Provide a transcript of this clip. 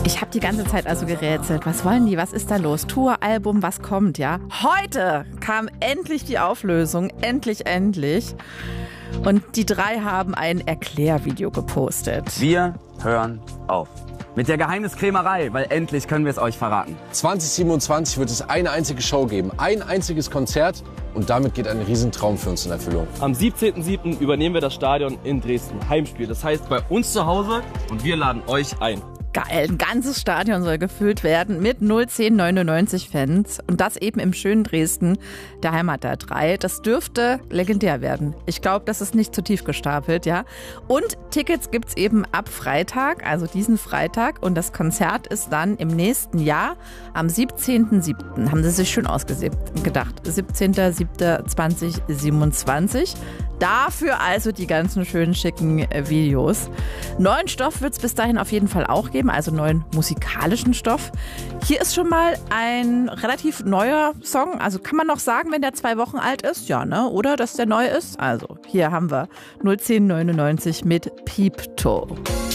Ich habe die ganze Zeit also gerätselt. Was wollen die? Was ist da los? Tour, Album, was kommt, ja? Heute kam endlich die Auflösung. Endlich. Und die drei haben ein Erklärvideo gepostet. Wir hören auf mit der Geheimniskrämerei, weil endlich können wir es euch verraten. 2027 wird es eine einzige Show geben, ein einziges Konzert und damit geht ein Riesentraum für uns in Erfüllung. Am 17.07. übernehmen wir das Stadion in Dresden, Heimspiel. Das heißt bei uns zu Hause und wir laden euch ein. Geil, ein ganzes Stadion soll gefüllt werden mit 01099 Fans und das eben im schönen Dresden, der Heimat der drei. Das dürfte legendär werden. Ich glaube, das ist nicht zu tief gestapelt, ja. Und Tickets gibt's eben ab Freitag, also diesen Freitag, und das Konzert ist dann im nächsten Jahr am 17.07. Haben sie sich schön ausgedacht. 17.07.2027. Dafür also die ganzen schönen, schicken Videos. Neuen Stoff wird es bis dahin auf jeden Fall auch geben, also neuen musikalischen Stoff. Hier ist schon mal ein relativ neuer Song. Also kann man noch sagen, wenn der 2 Wochen alt ist? Ja, ne? Oder, dass der neu ist? Also, hier haben wir 01099 mit Piepto.